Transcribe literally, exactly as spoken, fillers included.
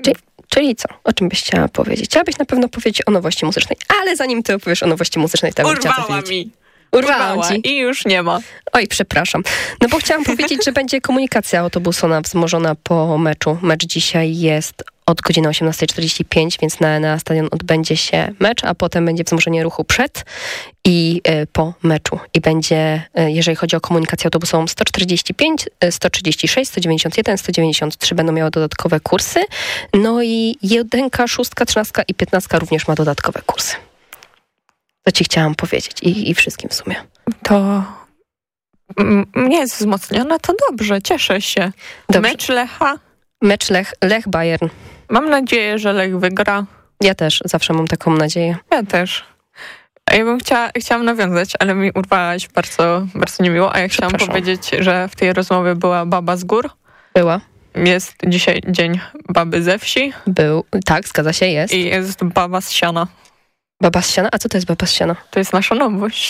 Czyli, czyli co? O czym byś chciała powiedzieć? Chciałabyś na pewno powiedzieć o nowości muzycznej, ale zanim ty opowiesz o nowości muzycznej, to ja bym chciała Urwała powiedzieć. mi. Urwałam Urwała ci. i już nie ma. Oj, przepraszam. No bo chciałam powiedzieć, że będzie komunikacja autobusowa wzmożona po meczu. Mecz dzisiaj jest od godziny osiemnasta czterdzieści pięć, więc na, na stadion odbędzie się mecz, a potem będzie wzmożenie ruchu przed i y, po meczu. I będzie, y, jeżeli chodzi o komunikację autobusową, sto czterdzieści pięć, sto trzydzieści sześć, sto dziewięćdziesiąt jeden, sto dziewięćdziesiąt trzy będą miały dodatkowe kursy. No i jedynka, szóstka, trzynastka i piętnastka również ma dodatkowe kursy. To ci chciałam powiedzieć i, i wszystkim w sumie. To m- nie jest wzmocnione, to dobrze, cieszę się. Dobrze. Mecz Lecha. Mecz Lech, Lech Bayern. Mam nadzieję, że Lech wygra. Ja też zawsze mam taką nadzieję. Ja też. A ja bym chciała, chciałam nawiązać, ale mi urwałaś bardzo, bardzo niemiło, a ja chciałam powiedzieć, że w tej rozmowie była baba z gór. Była. Jest dzisiaj dzień baby ze wsi. Był. Tak, zgadza się, jest. I jest baba z siana. Baba z siana? A co to jest baba z siana? To jest nasza nowość.